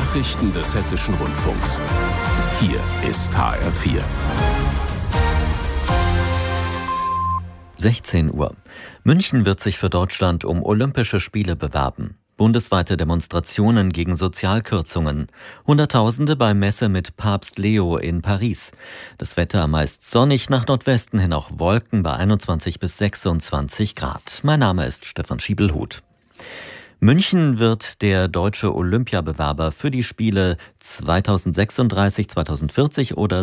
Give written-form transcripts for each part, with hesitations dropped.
Nachrichten des Hessischen Rundfunks. Hier ist HR4. 16 Uhr. München wird sich für Deutschland um Olympische Spiele bewerben. Bundesweite Demonstrationen gegen Sozialkürzungen. Hunderttausende bei Messe mit Papst Leo in Paris. Das Wetter meist sonnig, nach Nordwesten hin auch Wolken bei 21 bis 26 Grad. Mein Name ist Stefan Schiebelhuth. München wird der deutsche Olympiabewerber für die Spiele 2036, 2040 oder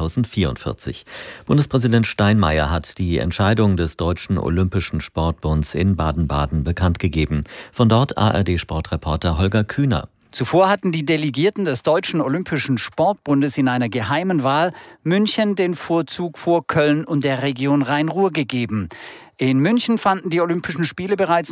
2044. Bundespräsident Steinmeier hat die Entscheidung des Deutschen Olympischen Sportbunds in Baden-Baden bekannt gegeben. Von dort ARD-Sportreporter Holger Kühner. Zuvor hatten die Delegierten des Deutschen Olympischen Sportbundes in einer geheimen Wahl München den Vorzug vor Köln und der Region Rhein-Ruhr gegeben. In München fanden die Olympischen Spiele bereits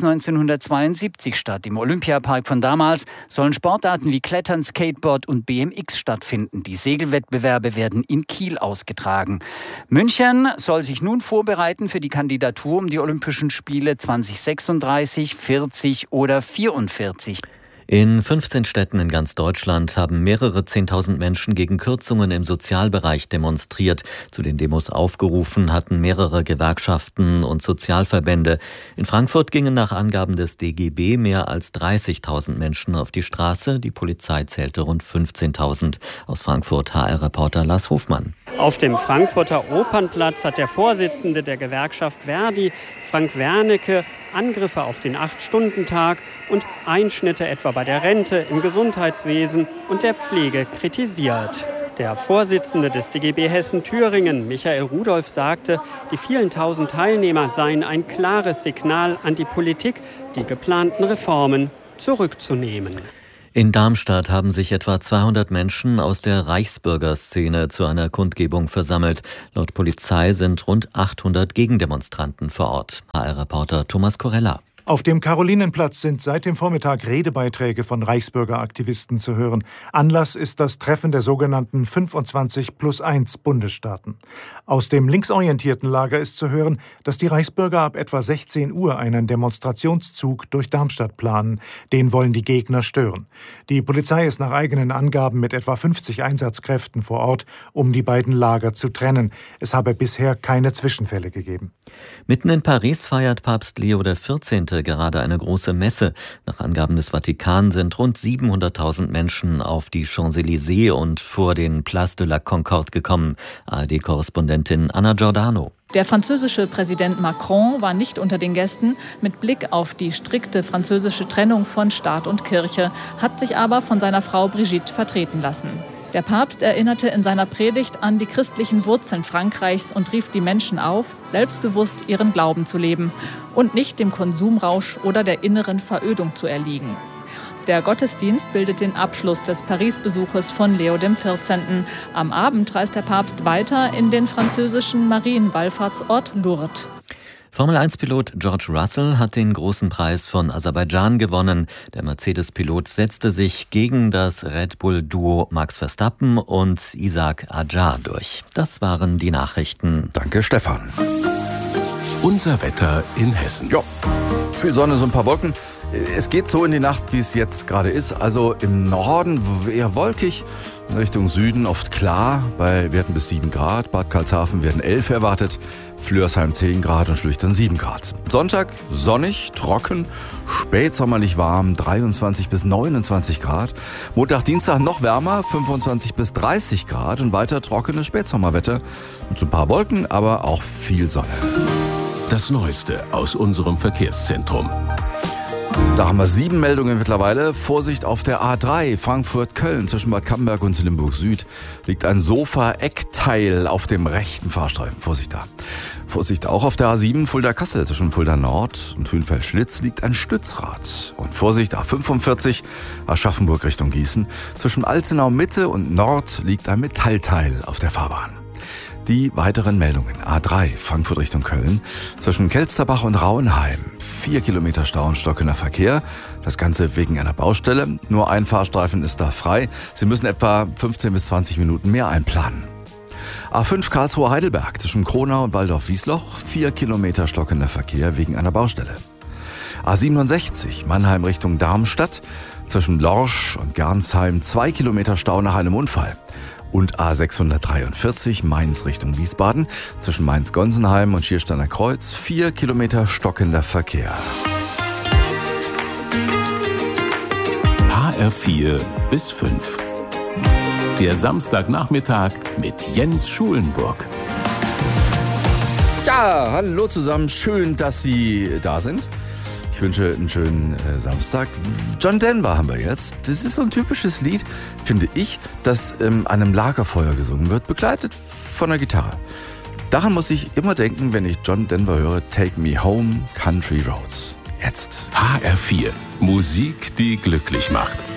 1972 statt. Im Olympiapark von damals sollen Sportarten wie Klettern, Skateboard und BMX stattfinden. Die Segelwettbewerbe werden in Kiel ausgetragen. München soll sich nun vorbereiten für die Kandidatur um die Olympischen Spiele 2036, 40 oder 44. In 15 Städten in ganz Deutschland haben mehrere 10.000 Menschen gegen Kürzungen im Sozialbereich demonstriert. Zu den Demos aufgerufen hatten mehrere Gewerkschaften und Sozialverbände. In Frankfurt gingen nach Angaben des DGB mehr als 30.000 Menschen auf die Straße. Die Polizei zählte rund 15.000. Aus Frankfurt HR-Reporter Lars Hofmann. Auf dem Frankfurter Opernplatz hat der Vorsitzende der Gewerkschaft Verdi, Frank Wernicke, Angriffe auf den 8-Stunden-Tag und Einschnitte etwa bei der Rente, im Gesundheitswesen und der Pflege kritisiert. Der Vorsitzende des DGB Hessen-Thüringen, Michael Rudolph, sagte, die vielen tausend Teilnehmer seien ein klares Signal an die Politik, die geplanten Reformen zurückzunehmen. In Darmstadt haben sich etwa 200 Menschen aus der Reichsbürgerszene zu einer Kundgebung versammelt. Laut Polizei sind rund 800 Gegendemonstranten vor Ort. HR-Reporter Thomas Korella. Auf dem Karolinenplatz sind seit dem Vormittag Redebeiträge von Reichsbürgeraktivisten zu hören. Anlass ist das Treffen der sogenannten 25+1 Bundesstaaten. Aus dem linksorientierten Lager ist zu hören, dass die Reichsbürger ab etwa 16 Uhr einen Demonstrationszug durch Darmstadt planen. Den wollen die Gegner stören. Die Polizei ist nach eigenen Angaben mit etwa 50 Einsatzkräften vor Ort, um die beiden Lager zu trennen. Es habe bisher keine Zwischenfälle gegeben. Mitten in Paris feiert Papst Leo XIV. Gerade eine große Messe. Nach Angaben des Vatikan sind rund 700.000 Menschen auf die Champs-Élysées und vor den Place de la Concorde gekommen. ARD-Korrespondentin Anna Giordano. Der französische Präsident Macron war nicht unter den Gästen. Mit Blick auf die strikte französische Trennung von Staat und Kirche hat sich aber von seiner Frau Brigitte vertreten lassen. Der Papst erinnerte in seiner Predigt an die christlichen Wurzeln Frankreichs und rief die Menschen auf, selbstbewusst ihren Glauben zu leben und nicht dem Konsumrausch oder der inneren Verödung zu erliegen. Der Gottesdienst bildet den Abschluss des Paris-Besuches von Leo XIV. Am Abend reist der Papst weiter in den französischen Marienwallfahrtsort Lourdes. Formel-1-Pilot George Russell hat den großen Preis von Aserbaidschan gewonnen. Der Mercedes-Pilot setzte sich gegen das Red Bull-Duo Max Verstappen und Isaac Adjar durch. Das waren die Nachrichten. Danke, Stefan. Unser Wetter in Hessen. Ja, viel Sonne, so ein paar Wolken. Es geht so in die Nacht, wie es jetzt gerade ist. Also im Norden eher wolkig, in Richtung Süden oft klar, bei Werten bis 7 Grad. Bad Karlshafen werden 11 erwartet, Flörsheim 10 Grad und Schlüchtern 7 Grad. Sonntag sonnig, trocken, spätsommerlich warm, 23 bis 29 Grad. Montag, Dienstag noch wärmer, 25 bis 30 Grad und weiter trockenes Spätsommerwetter. Mit so ein paar Wolken, aber auch viel Sonne. Das Neueste aus unserem Verkehrszentrum. Da haben wir 7 Meldungen mittlerweile. Vorsicht auf der A3 Frankfurt-Köln zwischen Bad Camberg und Limburg Süd liegt ein Sofa-Eckteil auf dem rechten Fahrstreifen. Vorsicht da. Vorsicht auch auf der A7 Fulda-Kassel zwischen Fulda Nord und Hünfeld-Schlitz liegt ein Stützrad. Und Vorsicht A45 Aschaffenburg Richtung Gießen. Zwischen Alzenau Mitte und Nord liegt ein Metallteil auf der Fahrbahn. Die weiteren Meldungen. A3 Frankfurt Richtung Köln. Zwischen Kelsterbach und Rauenheim. 4 Kilometer Stau und stockender Verkehr. Das Ganze wegen einer Baustelle. Nur ein Fahrstreifen ist da frei. Sie müssen etwa 15 bis 20 Minuten mehr einplanen. A5 Karlsruhe-Heidelberg zwischen Kronau und Waldorf-Wiesloch. 4 Kilometer stockender Verkehr wegen einer Baustelle. A67 Mannheim Richtung Darmstadt. Zwischen Lorsch und Garnsheim 2 Kilometer Stau nach einem Unfall. Und A643 Mainz Richtung Wiesbaden. Zwischen Mainz-Gonsenheim und Schiersteiner Kreuz 4 Kilometer stockender Verkehr. HR4 bis 5. Der Samstagnachmittag mit Jens Schulenburg. Ja, hallo zusammen. Schön, dass Sie da sind. Ich wünsche einen schönen Samstag. John Denver haben wir jetzt. Das ist so ein typisches Lied, finde ich, das an einem Lagerfeuer gesungen wird, begleitet von der Gitarre. Daran muss ich immer denken, wenn ich John Denver höre. Take Me Home, Country Roads. Jetzt. HR4. Musik, die glücklich macht.